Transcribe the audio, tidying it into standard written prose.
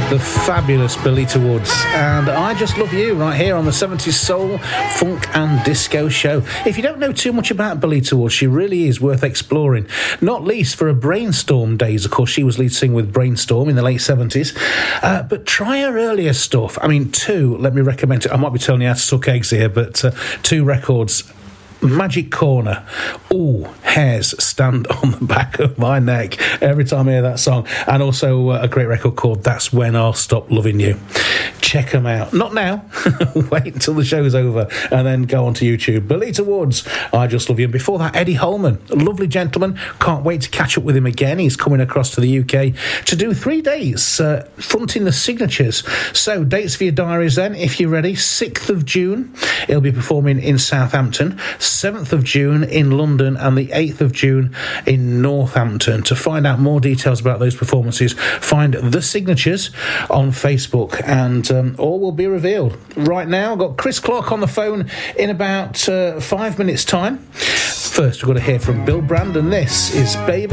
the fabulous Belita Woods, and I Just Love You right here on the 70s Soul, Funk and Disco Show. If you don't know too much about Belita Woods, she really is worth exploring, not least for her Brainstorm days. Of course, she was lead singer with Brainstorm in the late 70s, but try her earlier stuff. I mean, let me recommend it. I might be telling you how to suck eggs here, but 2 records. Magic Corner. Ooh, hairs stand on the back of my neck every time I hear that song. And also a great record called That's When I'll Stop Loving You. Check them out. Not now. Wait until the show's over and then go onto YouTube. Belita Woods, I Just Love You. And before that, Eddie Holman, a lovely gentleman. Can't wait to catch up with him again. He's coming across to the UK to do 3 days fronting the Signatures. So dates for your diaries then, if you're ready. 6th of June, he'll be performing in Southampton. 7th of June in London and the 8th of June in Northampton. To find out more details about those performances, find The Signatures on Facebook and all will be revealed. Right now, I've got Chris Clark on the phone in about 5 minutes' time. First, we've got to hear from Bill Brand, and this is Baby.